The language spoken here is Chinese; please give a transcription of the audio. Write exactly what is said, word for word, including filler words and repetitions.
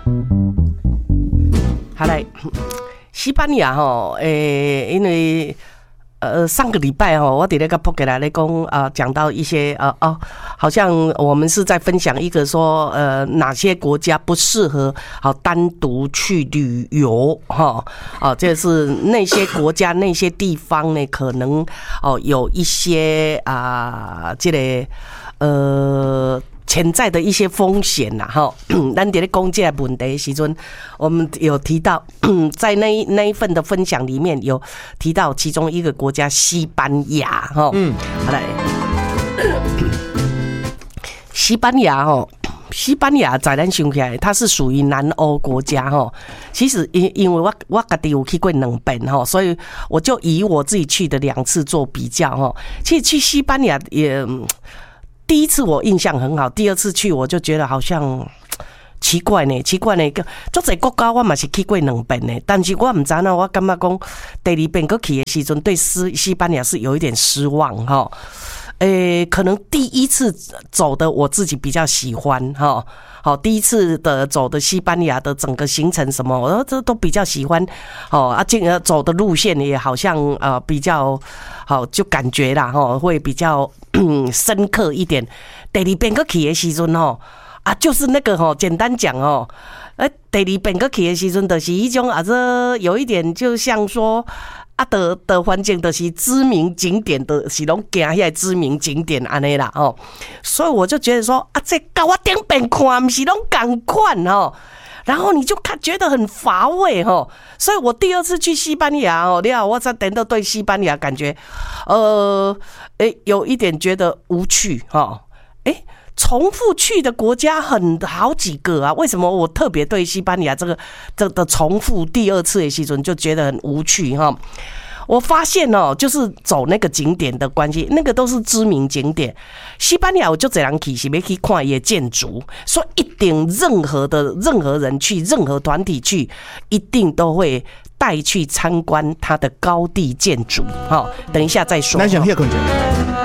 好来，西班牙哈，诶、欸，因为。呃，上个礼拜哦，我伫那个 podcast 来讲啊，讲到一些呃哦，好像我们是在分享一个说呃哪些国家不适合好单独去旅游哈，哦，这是那些国家那些地方呢，可能哦有一些啊，这个呃。潜在的一些风险呐，哈，咱在咧讲这个问题的时阵，我们有提到，在那一那一份的分享里面有提到其中一个国家西班牙，哈，嗯，好来，西班牙哈，西班牙在咱想起来，它是属于南欧国家哈。其实因因为我我家己有去过两遍哈，所以我就以我自己去的两次做比较哈。其实去西班牙也。第一次我印象很好，第二次去我就觉得好像奇怪呢，奇怪呢，足侪国家我嘛是去过两遍呢，但是我唔知道，我感觉讲第二遍去的时阵，对西西班牙是有一点失望哈。诶，可能第一次走的我自己比较喜欢哈。好，第一次的走的西班牙的整个行程什么，我这都比较喜欢。哦啊，进而走的路线也好像呃比较好，就感觉啦哈，会比较深刻一点。第二遍去的时阵吼，啊，就是那个吼，简单讲哦，呃，第二遍去的时阵，就是一种啊，这有一点就像说。啊的的环境就是知名景点的，是拢行遐个知名景点安尼啦哦，所以我就觉得说啊，这跟我顶遍看，不是拢同款哦，然后你就看觉得很乏味哦，所以我第二次去西班牙哦，你好，我才等到对西班牙感觉，呃，诶，有一点觉得无趣哈，诶。重复去的国家很好几个啊，为什么我特别对西班牙这个这的重复第二次的时阵就觉得很无趣哈？我发现哦，就是走那个景点的关系，那个都是知名景点。西班牙我就这样去是要去看一些建筑，所以一定任何的任何人去，任何团体去，一定都会带去参观它的高地建筑。好，等一下再说。